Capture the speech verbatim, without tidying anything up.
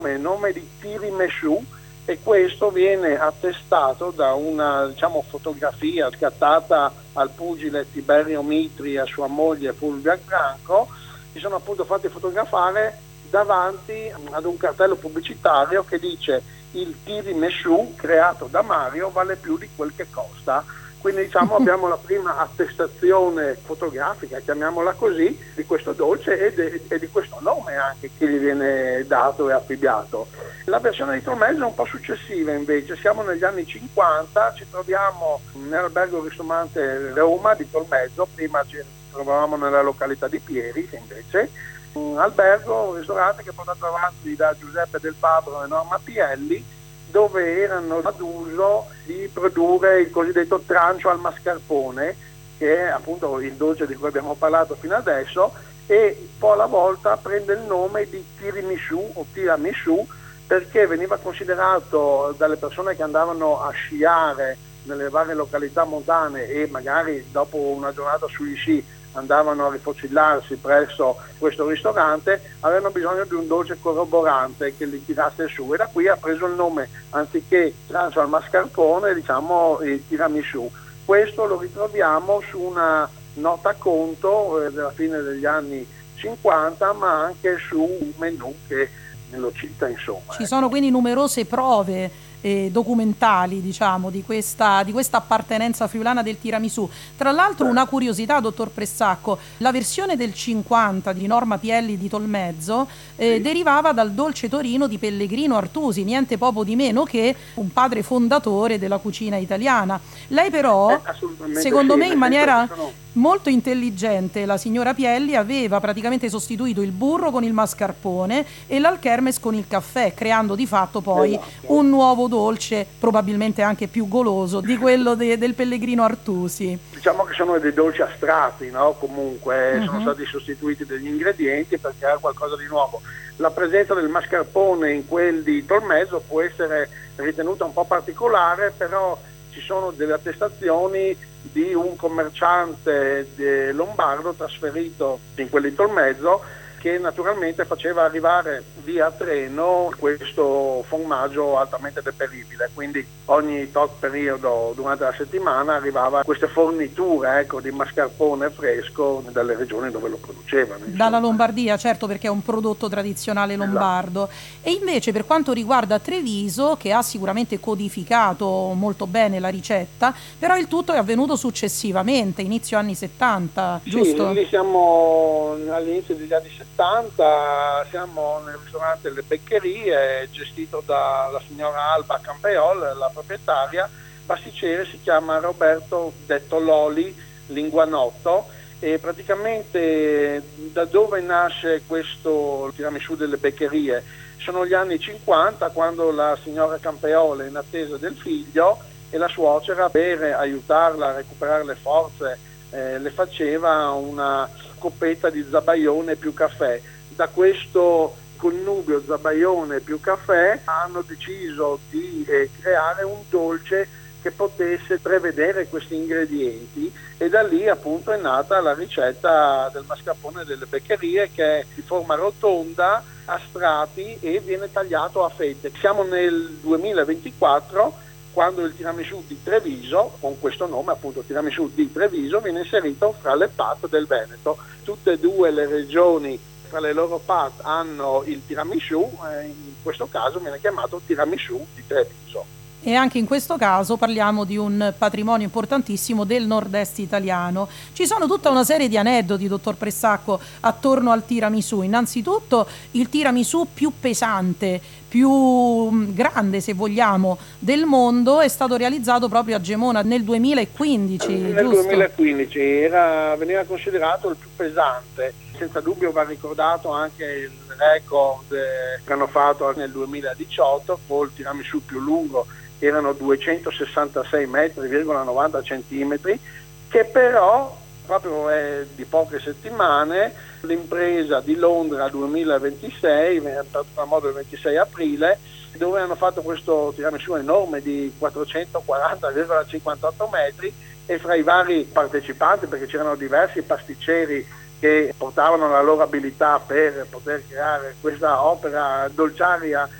il nome di tiramisù, e questo viene attestato da una, diciamo, fotografia scattata al pugile Tiberio Mitri e a sua moglie Fulvia Franco. Si sono appunto fatti fotografare davanti ad un cartello pubblicitario che dice: il tiramisù creato da Mario vale più di quel che costa. Quindi diciamo abbiamo la prima attestazione fotografica, chiamiamola così, di questo dolce e, de, e di questo nome anche che gli viene dato e affibbiato. La versione di Tolmezzo è un po' successiva invece, siamo negli anni cinquanta, ci troviamo nell'albergo ristorante Roma di Tolmezzo, prima ci trovavamo nella località di Pieri invece, un albergo, un ristorante che è portato avanti da Giuseppe Del Fabbro e Norma Pielli, dove erano ad uso di produrre il cosiddetto trancio al mascarpone, che è appunto il dolce di cui abbiamo parlato fino adesso, e un po' alla volta prende il nome di tiramisù o tiramisù perché veniva considerato dalle persone che andavano a sciare nelle varie località montane e magari dopo una giornata sugli sci andavano a rifocillarsi presso questo ristorante, avevano bisogno di un dolce corroborante che li tirasse su, e da qui ha preso il nome, anziché trancio al mascarpone, diciamo il tiramisù. Questo lo ritroviamo su una nota conto eh, della fine degli anni cinquanta, ma anche su un menù che lo cita, insomma. Ci sono quindi numerose prove eh, documentali, diciamo, di questa, di questa appartenenza friulana del tiramisù. Tra l'altro, una curiosità, dottor Pressacco: la versione del cinquanta di Norma Pielli di Tolmezzo eh, sì. derivava dal dolce torino di Pellegrino Artusi, niente poco di meno che un padre fondatore della cucina italiana. Lei però, eh, secondo sì, me in maniera sono... molto intelligente, la signora Pielli aveva praticamente sostituito il burro con il mascarpone e l'alchermes con il caffè, creando di fatto poi esatto. un nuovo dolce, probabilmente anche più goloso di quello de- del Pellegrino Artusi. Diciamo che sono dei dolci astratti, no? Comunque uh-huh. sono stati sostituiti degli ingredienti per creare qualcosa di nuovo. La presenza del mascarpone in quel di Tolmezzo può essere ritenuta un po' particolare, però ci sono delle attestazioni di un commerciante lombardo trasferito in quelli di Tolmezzo, che naturalmente faceva arrivare via treno questo formaggio altamente deperibile, quindi ogni tot periodo durante la settimana arrivava queste forniture, ecco, di mascarpone fresco dalle regioni dove lo producevano. Insomma. Dalla Lombardia, certo, perché è un prodotto tradizionale lombardo. Esatto. E invece per quanto riguarda Treviso, che ha sicuramente codificato molto bene la ricetta, però il tutto è avvenuto successivamente, inizio anni settanta, giusto? Sì, lì siamo all'inizio degli anni settanta. Siamo nel ristorante Le Beccherie, gestito dalla signora Alba Campeol, la proprietaria. Pasticcere si chiama Roberto detto Loli Linguanotto, e praticamente da dove nasce questo tiramisù delle Beccherie? Sono gli anni cinquanta, quando la signora Campeol è in attesa del figlio e la suocera, per aiutarla a recuperare le forze, eh, le faceva una coppetta di zabaione più caffè. Da questo connubio zabaione più caffè hanno deciso di eh, creare un dolce che potesse prevedere questi ingredienti, e da lì appunto è nata la ricetta del mascarpone delle Beccherie, che è di forma rotonda, a strati, e viene tagliato a fette. Siamo nel duemilaventiquattro, quando il tiramisù di Treviso, con questo nome appunto tiramisù di Treviso, viene inserito fra le P A T del Veneto. Tutte e due le regioni tra le loro P A T hanno il tiramisù, eh, in questo caso viene chiamato tiramisù di Treviso. E anche in questo caso parliamo di un patrimonio importantissimo del nord-est italiano. Ci sono tutta una serie di aneddoti, dottor Pressacco, attorno al tiramisù. Innanzitutto il tiramisù più pesante, più grande se vogliamo, del mondo è stato realizzato proprio a Gemona nel duemilaquindici, nel giusto? duemilaquindici era, veniva considerato il più pesante. Senza dubbio va ricordato anche il record eh, che hanno fatto nel duemiladiciotto con il tiramisù più lungo, erano duecentosessantasei metri virgola novanta centimetri, che però proprio è di poche settimane l'impresa di Londra duemilaventisei, per modo il ventisei aprile, dove hanno fatto questo tiramisù enorme di quattrocentoquaranta virgola cinquantotto metri, e fra i vari partecipanti, perché c'erano diversi pasticceri che portavano la loro abilità per poter creare questa opera dolciaria